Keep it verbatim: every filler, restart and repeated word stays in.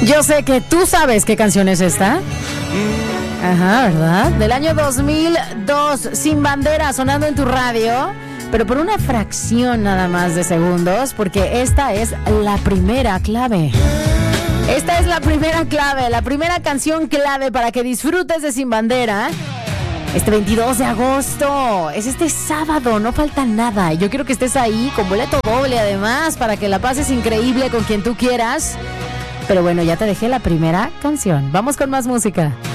Yo sé que tú sabes qué canción es esta. Ajá, ¿verdad? Del año dos mil dos, Sin Bandera, sonando en tu radio, pero por una fracción nada más de segundos, porque esta es la primera clave. Esta es la primera clave, la primera canción clave para que disfrutes de Sin Bandera. Este veintidós de agosto, es este sábado, no falta nada. Yo quiero que estés ahí con boleto doble además, para que la pases increíble con quien tú quieras. Pero bueno, ya te dejé la primera canción. Vamos con más música.